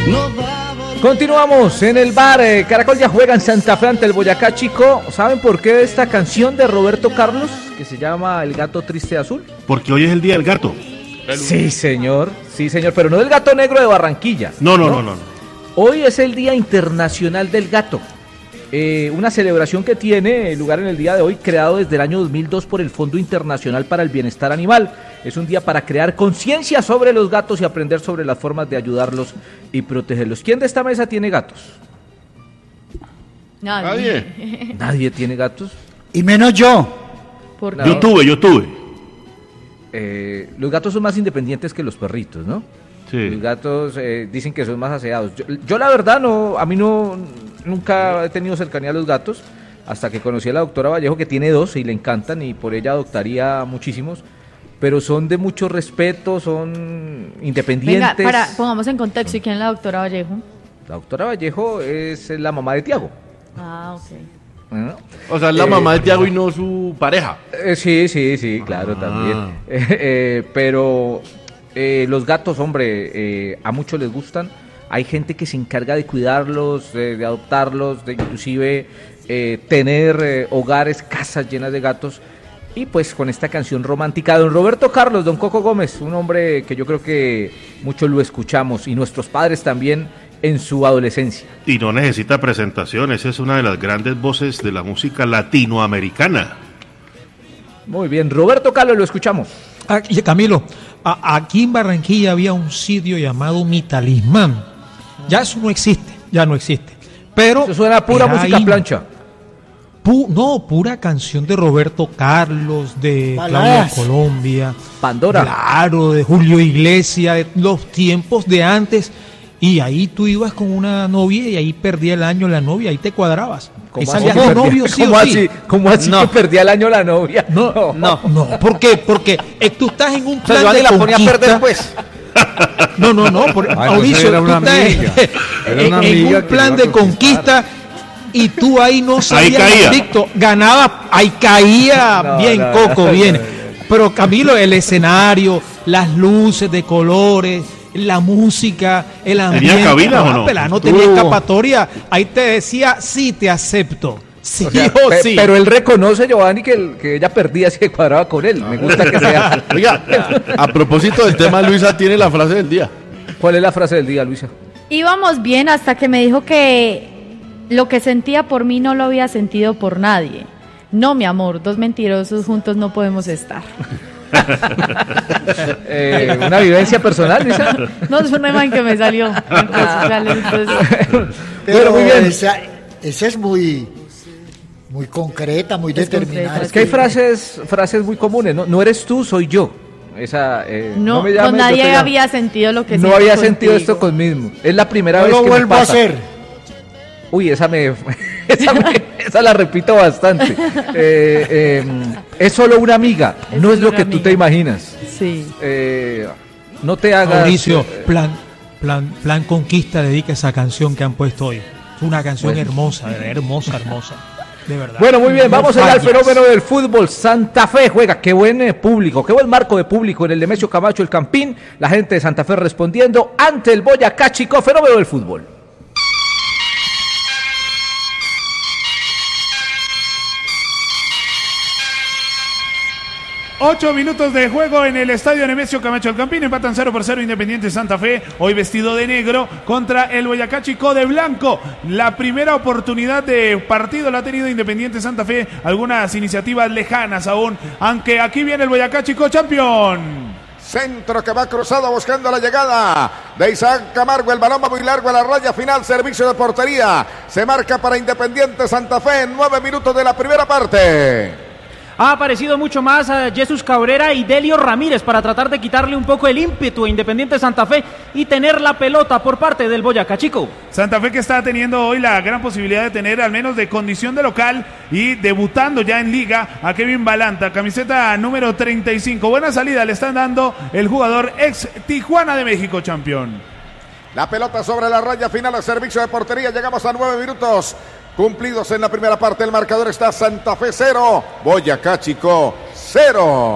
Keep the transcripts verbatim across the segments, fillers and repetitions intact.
Continuamos en el bar. eh, Caracol ya juega en Santa Fe ante el Boyacá Chico. ¿Saben por qué esta canción de Roberto Carlos, que se llama El Gato Triste Azul? Porque hoy es el día del gato. Sí, señor, sí, señor, pero no del gato negro de Barranquilla. No, no, no, no. no. Hoy es el Día Internacional del Gato. Eh, una celebración que tiene lugar en el día de hoy, creado desde el año dos mil dos por el Fondo Internacional para el Bienestar Animal. Es un día para crear conciencia sobre los gatos y aprender sobre las formas de ayudarlos y protegerlos. ¿Quién de esta mesa tiene gatos? Nadie. Nadie. ¿Nadie tiene gatos? Y menos yo. ¿Por No. qué? Yo tuve, yo tuve. Eh, los gatos son más independientes que los perritos, ¿no? Sí. Los gatos eh, dicen que son más aseados. Yo, yo la verdad no, a mí no, nunca he tenido cercanía a los gatos, hasta que conocí a la doctora Vallejo, que tiene dos y le encantan, y por ella adoptaría muchísimos, pero son de mucho respeto, son independientes. Venga, para, pongamos en contexto, ¿y quién es la doctora Vallejo? La doctora Vallejo es la mamá de Tiago. Ah, ok. ¿No? O sea, es la Eh, mamá de Tiago y no su pareja. Eh, sí, sí, sí, claro, Ah. también. Eh, eh, pero eh, los gatos, hombre, eh, a muchos les gustan. Hay gente que se encarga de cuidarlos, eh, de adoptarlos, de inclusive eh, tener eh, hogares, casas llenas de gatos. Y pues con esta canción romántica, don Roberto Carlos, don Coco Gómez, un hombre que yo creo que muchos lo escuchamos, y nuestros padres también en su adolescencia. Y no necesita presentaciones, es una de las grandes voces de la música latinoamericana. Muy bien, Roberto Carlos, lo escuchamos. Ah, y Camilo, a- aquí en Barranquilla había un sitio llamado Mi Talismán. Ya eso no existe, ya no existe. Pero Eso suena a pura era música ahí, plancha. pu- no, pura canción de Roberto Carlos, de Claudia Baladas. Colombia, Pandora. claro, de Julio Iglesias, de los tiempos de antes. Y ahí tú ibas con una novia y ahí perdía el año la novia, ahí te cuadrabas. Ahí ¿Cómo salías así, con que perdía- novio sí ¿Cómo o así, sí. ¿Cómo así No. que perdía el año la novia? No, no, no. ¿Por qué? Porque eh, tú estás en un O sea, plan Giovanni de la ponía a conquista. perder, pues. No, no, no. Por, Ay, Mauricio, pues era tú una estás amiga. Era en, una en amiga un que plan iba a de conquista y tú ahí no salías caía. adicto, ganabas, ahí caía No, bien, no, Coco, no, bien. no, no. Pero Camilo, el escenario, las luces de colores, la música, el ambiente. cabinas o ah, no? pela, no tenía Estuvo. escapatoria. Ahí te decía, sí, te acepto. Sí O sea, o pe- sí. Pero él reconoce, Giovanni, que, el- que ella perdía si se cuadraba con él. Me gusta que sea. Oiga, a propósito del tema, Luisa tiene la frase del día. ¿Cuál es la frase del día, Luisa? Íbamos bien hasta que me dijo que lo que sentía por mí no lo había sentido por nadie. No, mi amor, dos mentirosos juntos no podemos estar. Eh, ¿Una vivencia personal, Luisa? No, es una imagen que me salió en redes sociales, entonces, Pero muy bien. Esa, esa es muy, muy concreta, muy Es determinada. concreta. Es que hay frases, frases muy comunes, ¿no? No eres tú, soy yo. Esa, eh, no, me llames, con yo nadie te llamo. había sentido lo que No siento había sentido contigo. esto conmigo. Es la primera No vez lo que me vuelvo a pasa. hacer. Uy, esa me, esa, me- esa la repito bastante. Eh, eh, es solo una amiga, Es no es solo lo que una tú te amiga. imaginas. Sí. Eh, no te hagas. Mauricio, eh, plan, plan, plan Conquista dedica esa canción que han puesto hoy. Es una canción Bueno. hermosa, hermosa, hermosa. De verdad. Bueno, muy bien, No vamos allá al fallas. fenómeno del fútbol. Santa Fe juega, qué buen eh, público, qué buen marco de público en el Nemesio Camacho, el Campín. La gente de Santa Fe respondiendo ante el Boyacá Chico, fenómeno del fútbol. Ocho minutos de juego en el estadio Nemesio Camacho del Campín. Empatan cero por cero Independiente Santa Fe. Hoy vestido de negro contra el Boyacá Chico de blanco. La primera oportunidad de partido la ha tenido Independiente Santa Fe. Algunas iniciativas lejanas aún. Aunque aquí viene el Boyacá Chico campeón. Centro que va cruzado buscando la llegada de Isaac Camargo. El balón va muy largo a la raya final. Servicio de portería. Se marca para Independiente Santa Fe en nueve minutos de la primera parte. Ha aparecido mucho más a Jesús Cabrera y Delio Ramírez para tratar de quitarle un poco el ímpetu a Independiente Santa Fe y tener la pelota por parte del Boyacá Chico. Santa Fe que está teniendo hoy la gran posibilidad de tener al menos de condición de local y debutando ya en liga a Kevin Balanta, camiseta número treinta y cinco. Buena salida le están dando el jugador ex Tijuana de México, campeón. La pelota sobre la raya final, servicio de portería. Llegamos a nueve minutos cumplidos en la primera parte. El marcador está Santa Fe cero, Boyacá Chico cero.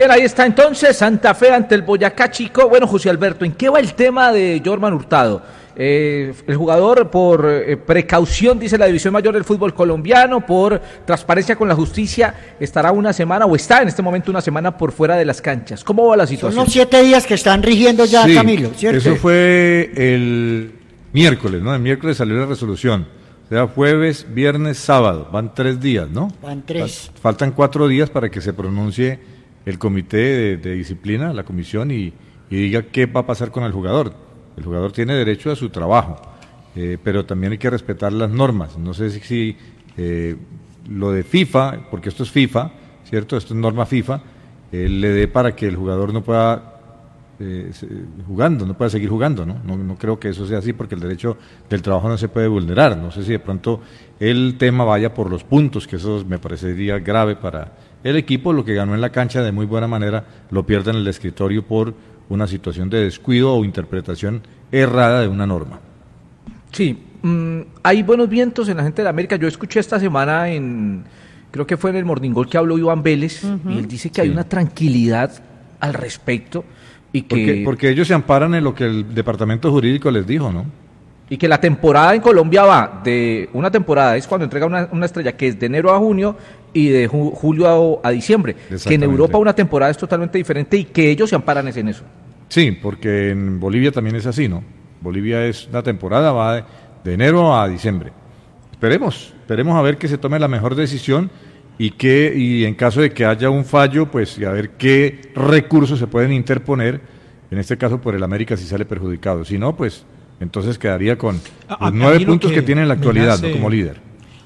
Bien, ahí está entonces Santa Fe ante el Boyacá Chico. Bueno, José Alberto, ¿en qué va el tema de Jorman Hurtado? Eh, el jugador por eh, precaución, dice la División Mayor del Fútbol Colombiano, por transparencia con la justicia, estará una semana o está en este momento una semana por fuera de las canchas. ¿Cómo va la situación? Son los siete días que están rigiendo ya, sí, Camilo, ¿cierto? Eso fue el miércoles, ¿no? El miércoles salió la resolución. O sea, jueves, viernes, sábado. Van tres días, ¿no? Van tres. Faltan cuatro días para que se pronuncie el comité de, de disciplina, la comisión, y, y diga qué va a pasar con el jugador. El jugador tiene derecho a su trabajo, eh, pero también hay que respetar las normas. No sé si, si eh, lo de FIFA, porque esto es FIFA, ¿cierto? Esto es norma FIFA, eh, le dé para que el jugador no pueda eh, jugando, no pueda seguir jugando, ¿no? ¿no? No creo que eso sea así, porque el derecho del trabajo no se puede vulnerar. No sé si de pronto el tema vaya por los puntos, que eso me parecería grave para el equipo. Lo que ganó en la cancha de muy buena manera lo pierde en el escritorio por una situación de descuido o interpretación errada de una norma. Sí, mmm, hay buenos vientos en la gente de América. Yo escuché esta semana en, creo que fue en el Morning Call que habló Iván Vélez, uh-huh. y él dice que sí. hay una tranquilidad al respecto y que porque, porque ellos se amparan en lo que el departamento jurídico les dijo, ¿no? Y que la temporada en Colombia va de una temporada, es cuando entrega una, una estrella que es de enero a junio y de ju, julio a, a diciembre, que en Europa una temporada es totalmente diferente y que ellos se amparan en eso. Sí, porque en Bolivia también es así, ¿no? Bolivia es una temporada, va de, de enero a diciembre. Esperemos, esperemos a ver que se tome la mejor decisión y que y en caso de que haya un fallo, pues y a ver qué recursos se pueden interponer, en este caso por el América si sale perjudicado. Si no, pues entonces quedaría con los a, nueve a puntos que, que tiene en la actualidad, nace, ¿no? Como líder.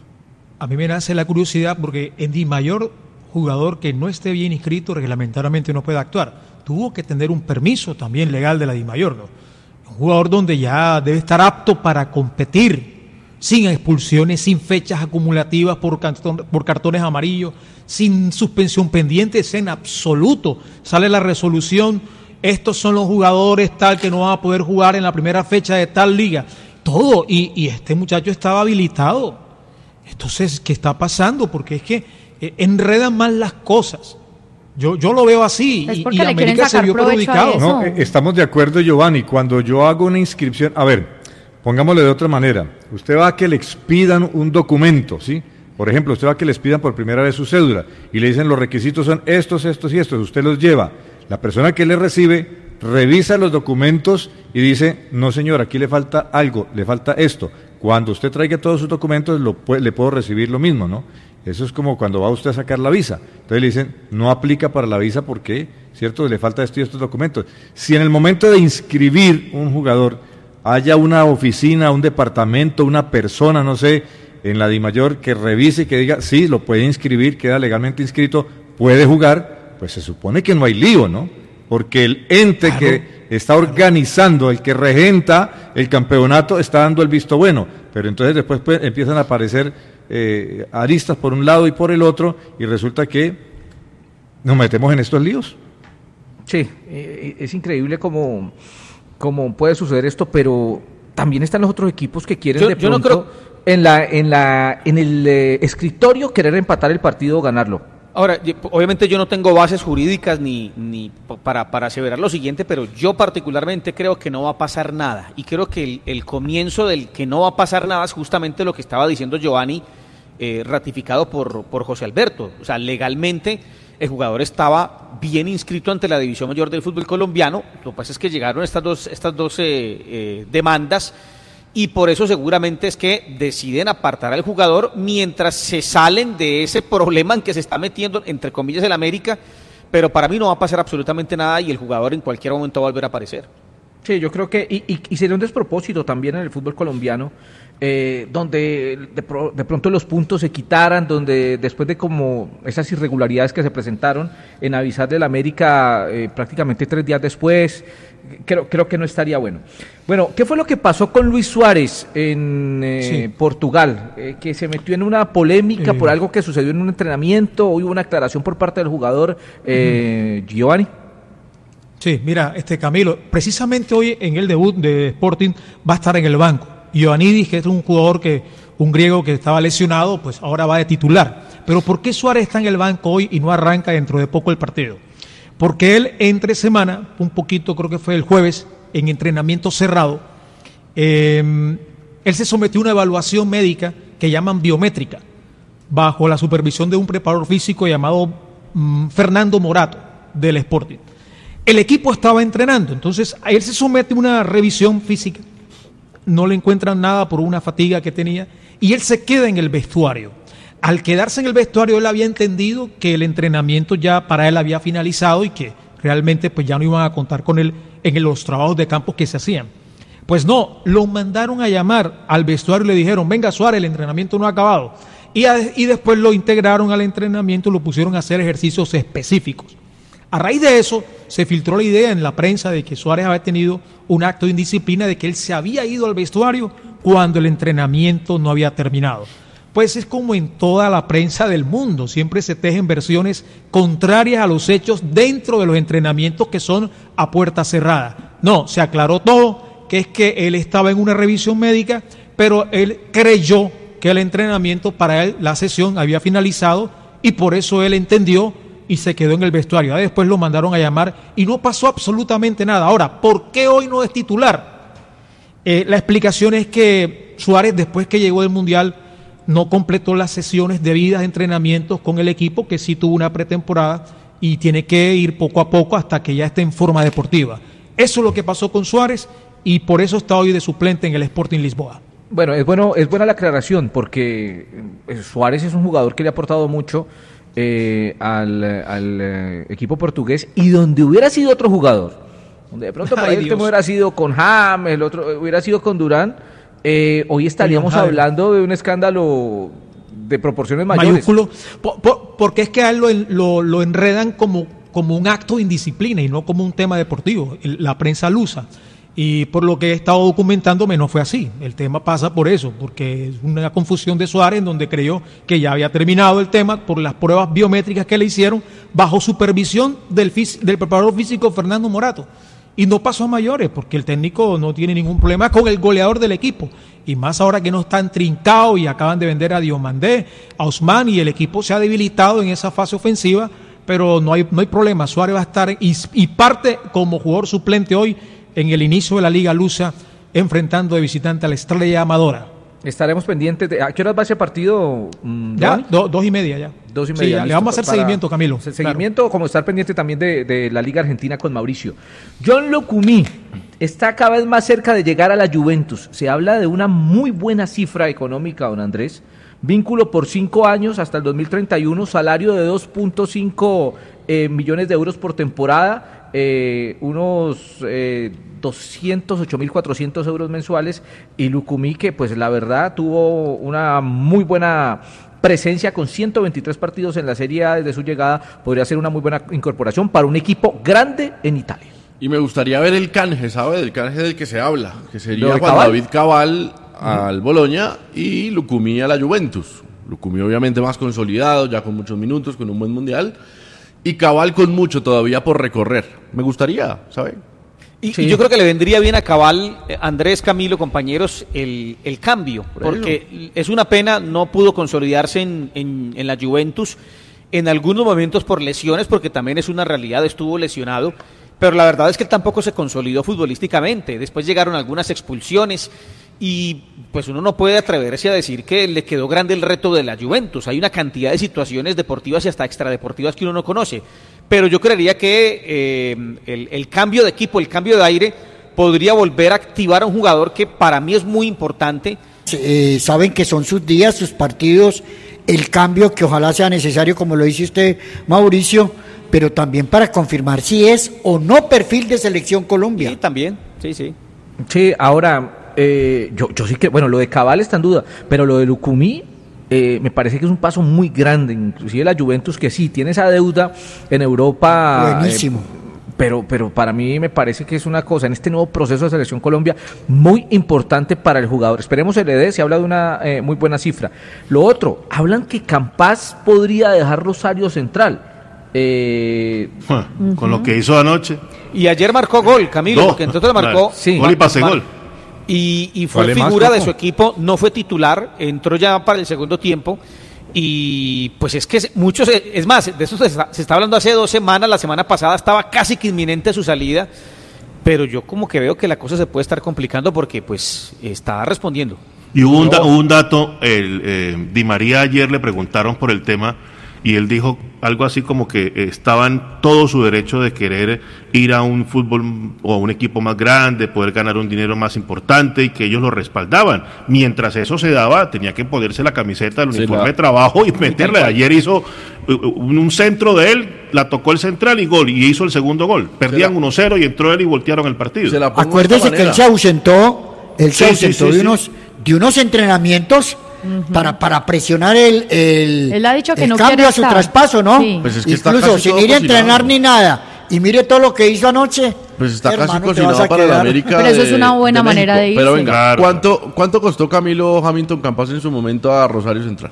A mí me nace la curiosidad porque en Di Mayor, jugador que no esté bien inscrito reglamentariamente no puede actuar. Tuvo que tener un permiso también legal de la Di Mayor, ¿no? Un jugador donde ya debe estar apto para competir, sin expulsiones, sin fechas acumulativas por, cartón, por cartones amarillos, sin suspensión pendientes en absoluto. Sale la resolución, estos son los jugadores tal que no van a poder jugar en la primera fecha de tal liga. Todo, y, y este muchacho estaba habilitado. Entonces, ¿qué está pasando? Porque es que eh, enredan más las cosas. Yo, yo lo veo así es y, porque y le América se vio perjudicado. No, estamos de acuerdo, Giovanni. Cuando yo hago una inscripción, a ver, pongámosle de otra manera. Usted va a que le expidan un documento, ¿sí? Por ejemplo, usted va a que le expidan por primera vez su cédula y le dicen los requisitos son estos, estos y estos. Usted los lleva. La persona que le recibe revisa los documentos y dice, no señor, aquí le falta algo, le falta esto. Cuando usted traiga todos sus documentos, lo, le puedo recibir lo mismo, ¿no? Eso es como cuando va usted a sacar la visa. Entonces le dicen, no aplica para la visa porque, ¿cierto? Le falta esto y estos documentos. Si en el momento de inscribir un jugador haya una oficina, un departamento, una persona, no sé, en la Di Mayor que revise y que diga, sí, lo puede inscribir, queda legalmente inscrito, puede jugar, pues se supone que no hay lío, ¿no? Porque el ente claro. que está organizando, el que regenta el campeonato, está dando el visto bueno. Pero entonces después pues, empiezan a aparecer Eh, aristas por un lado y por el otro y resulta que nos metemos en estos líos. Sí, eh, es increíble cómo, cómo puede suceder esto, pero también están los otros equipos que quieren yo, de pronto yo no creo... en la en la en el eh, escritorio querer empatar el partido o ganarlo. Ahora, obviamente yo no tengo bases jurídicas ni, ni para, para aseverar lo siguiente, pero yo particularmente creo que no va a pasar nada. Y creo que el, el comienzo del que no va a pasar nada es justamente lo que estaba diciendo Giovanni, eh, ratificado por, por José Alberto. O sea, legalmente el jugador estaba bien inscrito ante la División Mayor del Fútbol Colombiano. Lo que pasa es que llegaron estas dos, estas dos eh, eh, demandas. Y por eso seguramente es que deciden apartar al jugador mientras se salen de ese problema en que se está metiendo, entre comillas, el América, pero para mí no va a pasar absolutamente nada y el jugador en cualquier momento va a volver a aparecer. Sí, yo creo que, y, y, y sería un despropósito también en el fútbol colombiano, eh, donde de, pro, de pronto los puntos se quitaran, donde después de como esas irregularidades que se presentaron, en avisar del América eh, prácticamente tres días después, creo, creo que no estaría bueno. Bueno, ¿qué fue lo que pasó con Luis Suárez en eh, sí. Portugal? Eh, que se metió en una polémica eh. por algo que sucedió en un entrenamiento, hubo una aclaración por parte del jugador, eh, uh-huh. Giovanni. Sí, mira, este Camilo, precisamente hoy en el debut de Sporting va a estar en el banco. Ioannidis, que es un jugador que, un griego que estaba lesionado, pues ahora va de titular. Pero ¿por qué Suárez está en el banco hoy y no arranca dentro de poco el partido? porque él entre semana, un poquito creo que fue el jueves, en entrenamiento cerrado, eh, él se sometió a una evaluación médica que llaman biométrica, bajo la supervisión de un preparador físico llamado mm, Fernando Morato, del Sporting. El equipo estaba entrenando, entonces a él se somete a una revisión física, no le encuentran nada por una fatiga que tenía, y él se queda en el vestuario. Al quedarse en el vestuario, él había entendido que el entrenamiento ya para él había finalizado y que realmente pues ya no iban a contar con él en los trabajos de campo que se hacían. Pues no, lo mandaron a llamar al vestuario y le dijeron, venga Suárez, el entrenamiento no ha acabado. Y, a, y después lo integraron al entrenamiento y lo pusieron a hacer ejercicios específicos. A raíz de eso, se filtró la idea en la prensa de que Suárez había tenido un acto de indisciplina, de que él se había ido al vestuario cuando el entrenamiento no había terminado. Pues es como en toda la prensa del mundo, siempre se tejen versiones contrarias a los hechos dentro de los entrenamientos que son a puerta cerrada. No, se aclaró todo, que es que él estaba en una revisión médica, pero él creyó que el entrenamiento para él, la sesión había finalizado y por eso él entendió y se quedó en el vestuario. Después lo mandaron a llamar y no pasó absolutamente nada. Ahora, ¿por qué hoy no es titular? Eh, la explicación es que Suárez, después que llegó del Mundial, no completó las sesiones debidas de entrenamientos con el equipo, que sí tuvo una pretemporada y tiene que ir poco a poco hasta que ya esté en forma deportiva. Eso es lo que pasó con Suárez y por eso está hoy de suplente en el Sporting Lisboa. Bueno, es bueno, es buena la aclaración porque Suárez es un jugador que le ha aportado mucho eh, al, al eh, equipo portugués, y donde hubiera sido otro jugador, donde de pronto para él hubiera sido con James, el otro hubiera sido con Durán, eh, hoy estaríamos hablando de un escándalo de proporciones mayores. Mayúsculo, por, por, porque es que a él lo, lo, lo enredan como, como un acto de indisciplina y no como un tema deportivo, la prensa lusa. Y por lo que he estado documentándome no fue así. El tema pasa por eso, porque es una confusión de Suárez en donde creyó que ya había terminado el tema por las pruebas biométricas que le hicieron bajo supervisión del, del preparador físico Fernando Morato. Y no pasó a mayores, porque el técnico no tiene ningún problema con el goleador del equipo. Y más ahora que no están trincados y acaban de vender a Diomandé, a Ousmane, y el equipo se ha debilitado en esa fase ofensiva, pero no hay, no hay problema. Suárez va a estar y, y parte como jugador suplente hoy en el inicio de la Liga Lusa, enfrentando de visitante a la Estrella Amadora. Estaremos pendientes de... ¿A qué horas va ese partido? Mmm, ya, do, dos y media ya. Dos y media. Sí, le vamos a hacer para, seguimiento, Camilo. Seguimiento, claro. Como estar pendiente también de, de la Liga Argentina con Mauricio. John Lucumí está cada vez más cerca de llegar a la Juventus. Se habla de una muy buena cifra económica, don Andrés. Vínculo por cinco años hasta el dos mil treinta y uno, salario de dos punto cinco eh, millones de euros por temporada. Eh, unos eh, doscientos ocho mil cuatrocientos euros mensuales, y Lucumí, que pues la verdad tuvo una muy buena presencia con ciento veintitrés partidos en la Serie A desde su llegada, podría ser una muy buena incorporación para un equipo grande en Italia. Y me gustaría ver el canje, ¿sabe? El canje del que se habla, que sería Juan Cabal? David Cabal al uh-huh. Bologna y Lucumí a la Juventus. Lucumí obviamente más consolidado, ya con muchos minutos, con un buen mundial. Y Cabal con mucho todavía por recorrer. Me gustaría, ¿sabe? Y, sí. y yo creo que le vendría bien a Cabal, Andrés, Camilo, compañeros, el, el cambio. Por porque eso. Es una pena, no pudo consolidarse en, en, en la Juventus en algunos momentos por lesiones, porque también es una realidad, estuvo lesionado. Pero la verdad es que él tampoco se consolidó futbolísticamente. Después llegaron algunas expulsiones y pues uno no puede atreverse a decir que le quedó grande el reto de la Juventus. Hay una cantidad de situaciones deportivas y hasta extradeportivas que uno no conoce. Pero yo creería que eh, el, el cambio de equipo, el cambio de aire, podría volver a activar a un jugador que para mí es muy importante. Eh, saben que son sus días, sus partidos, el cambio que ojalá sea necesario, como lo dice usted, Mauricio, pero también para confirmar si es o no perfil de Selección Colombia. Sí, también, sí, sí. Sí, ahora, eh, yo, yo sí que, bueno, lo de Cabal está en duda, pero lo de Lucumí eh, me parece que es un paso muy grande, inclusive la Juventus, que sí, tiene esa deuda en Europa. Buenísimo. Eh, pero, pero para mí me parece que es una cosa, en este nuevo proceso de Selección Colombia, muy importante para el jugador. Esperemos se le dé, se habla de una eh, muy buena cifra. Lo otro, hablan que Campas podría dejar Rosario Central. Eh, bueno, uh-huh. Con lo que hizo anoche. Y ayer marcó gol, Camilo, no, porque entonces le marcó sí, gol y pase gol. Y, y fue figura de su equipo, no fue titular, entró ya para el segundo tiempo Y pues es que muchos, es más, de eso se está, se está hablando hace dos semanas, la semana pasada estaba casi que inminente su salida, pero yo como que veo que la cosa se puede estar complicando porque pues está respondiendo. Y hubo un, da, un dato, el, eh, Di María ayer le preguntaron por el tema y él dijo algo así como que estaba en todo su derecho de querer ir a un fútbol o a un equipo más grande, poder ganar un dinero más importante y que ellos lo respaldaban. Mientras eso se daba, tenía que ponerse la camiseta del uniforme sí, de trabajo y meterle. Ayer hizo un, un centro de él, la tocó el central y gol, y hizo el segundo gol. Perdían uno cero y entró él y voltearon el partido. Acuérdese que él se ausentó, él se sí, ausentó sí, sí, de, unos, sí. de unos entrenamientos Uh-huh. Para, para presionar el, el, Él ha dicho que el no cambio a su estar. traspaso, ¿no? Sí. Pues es que incluso sin ir a entrenar ni nada. Y mire todo lo que hizo anoche. Pues está hermano, casi cocinado para la América. Pero eso es una buena de manera de irse. Pero venga, claro. ¿cuánto, ¿cuánto costó Camilo Hamilton Campas en su momento a Rosario Central?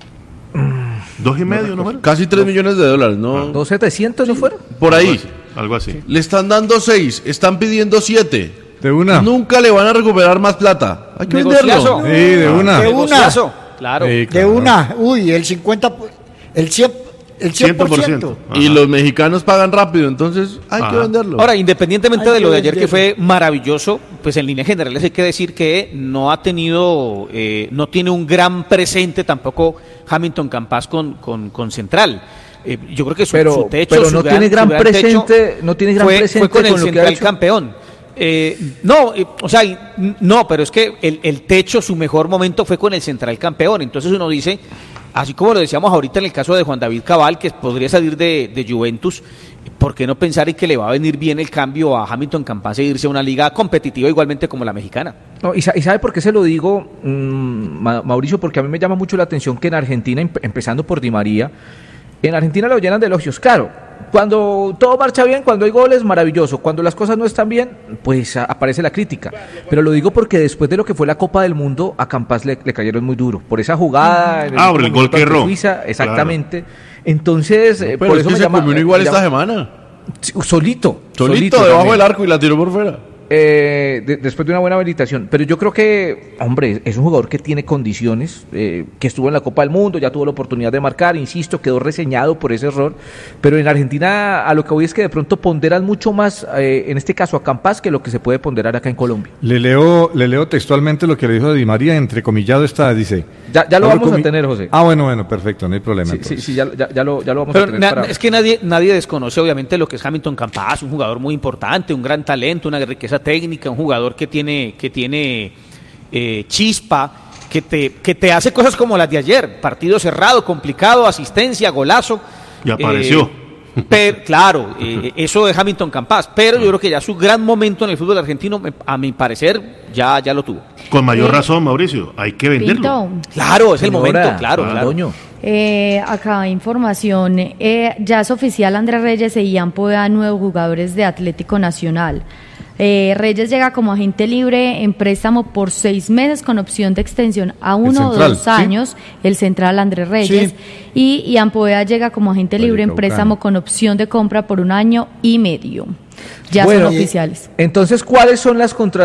Dos y medio, ¿no? Casi tres millones de dólares, ¿no? ¿Dos setecientos no fueron? Por ahí. Algo así. Le están dando seis, están pidiendo siete. De una. Nunca le van a recuperar más plata. Hay que Negociazo. venderlo. Sí, de una. De una. Claro. Sí, De claro. una. Uy, el cincuenta, el cien, el cien por ciento. Y los mexicanos pagan rápido, entonces hay Ajá. que venderlo. Ahora, independientemente Hay de que lo de ayer, que venderlo. fue maravilloso, pues en líneas generales hay que decir que no ha tenido, eh, no tiene un gran presente tampoco Hamilton Campas con, con, con Central. Eh, yo creo que su, Pero, su techo, pero su no gran, tiene gran su gran presente, techo no tiene gran fue, presente fue con el con lo que ha Central hecho. campeón. Eh, no, eh, o sea, no, pero es que el, el techo, su mejor momento fue con el Central campeón. Entonces uno dice, así como lo decíamos ahorita en el caso de Juan David Cabal, que podría salir de, de Juventus, ¿por qué no pensar en que le va a venir bien el cambio a Hamilton Campas e irse a una liga competitiva igualmente como la mexicana? No, y, sa- ¿y sabe por qué se lo digo, mm, Ma- Mauricio? Porque a mí me llama mucho la atención que en Argentina, em- empezando por Di María, en Argentina lo llenan de elogios. Claro, cuando todo marcha bien, cuando hay goles, maravilloso. Cuando las cosas no están bien, pues a- aparece la crítica. Pero lo digo porque después de lo que fue la Copa del Mundo, a Campas le, le cayeron muy duro. Por esa jugada, en Ah, último por el gol minuto que ante erró. Suiza, exactamente. Entonces, eh, Pero por es eso que me se llama... comió uno igual me esta llama- semana. Sí, solito. Solito, debajo también. del arco y la tiró por fuera. Eh, de- después de una buena habilitación. Pero yo creo que, hombre, es un jugador que tiene condiciones, eh, que estuvo en la Copa del Mundo, ya tuvo la oportunidad de marcar, insisto, quedó reseñado por ese error. Pero en Argentina, a lo que voy es que de pronto ponderan mucho más, eh, en este caso a Campas, que lo que se puede ponderar acá en Colombia. Le leo, le leo textualmente lo que le dijo Di María, entrecomillado está, dice. Ya, ya lo Hablo vamos con a mi- tener, José. Ah, bueno, bueno, perfecto, no hay problema. Sí, sí, entonces. sí, ya, ya- ya lo, ya lo vamos Pero a tener. na- para- es que nadie, nadie desconoce obviamente lo que es Hamilton Campas, un jugador muy importante, un gran talento, una riqueza técnica, un jugador que tiene, que tiene eh, chispa, que te, que te hace cosas como las de ayer, partido cerrado, complicado, asistencia, golazo. Y apareció. Eh, pero, claro, eh, eso es Hamilton Campas, pero yo creo que ya su gran momento en el fútbol argentino, me- a mi parecer, ya, ya lo tuvo. Con mayor razón, Mauricio, hay que venderlo. Pinto. Claro, es el Señora, momento, claro, ah, claro. Toño. Eh, acá información, eh, ya es oficial, Andrés Reyes e Ian Poveda, nuevos jugadores de Atlético Nacional. Eh, Reyes llega como agente libre en préstamo por seis meses con opción de extensión a uno o Central, dos ¿sí? años, el central Andrés Reyes, Sí. y Ian Poveda llega como agente libre en Vallecaucano. préstamo con opción de compra por un año y medio. Ya Bueno, son oficiales. Entonces, ¿cuáles son las contrataciones?